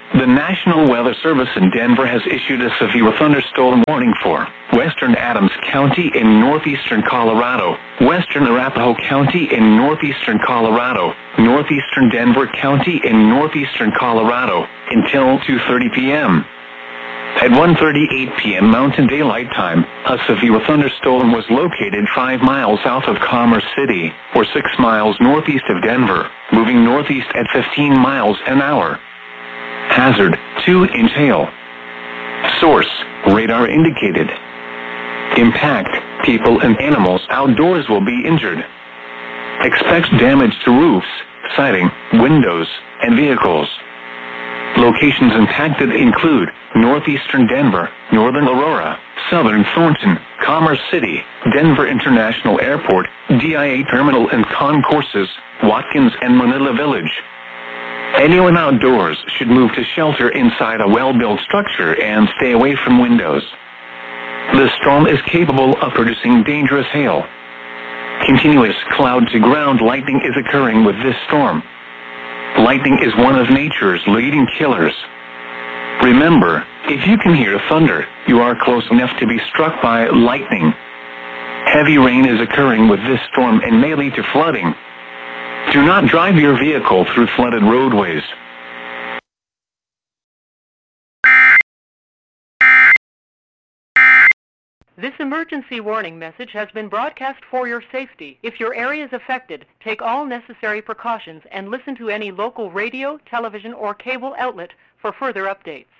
The National Weather Service in Denver has issued a severe thunderstorm warning for western Adams County in northeastern Colorado, western Arapahoe County in northeastern Colorado, northeastern Denver County in northeastern Colorado, until 2:30 p.m. At 1:38 p.m. Mountain Daylight Time, a severe thunderstorm was located 5 miles south of Commerce City, or 6 miles northeast of Denver, moving northeast at 15 miles an hour. Hazard, 2-inch hail. Source, radar indicated. Impact, people and animals outdoors will be injured. Expect damage to roofs, siding, windows, and vehicles. Locations impacted include northeastern Denver, northern Aurora, southern Thornton, Commerce City, Denver International Airport, DIA Terminal and Concourses, Watkins and Manila Village. Anyone outdoors should move to shelter inside a well-built structure and stay away from windows. The storm is capable of producing dangerous hail. Continuous cloud-to-ground lightning is occurring with this storm. Lightning is one of nature's leading killers. Remember, if you can hear thunder, you are close enough to be struck by lightning. Heavy rain is occurring with this storm and may lead to flooding. Do not drive your vehicle through flooded roadways. This emergency warning message has been broadcast for your safety. If your area is affected, take all necessary precautions and listen to any local radio, television, or cable outlet for further updates.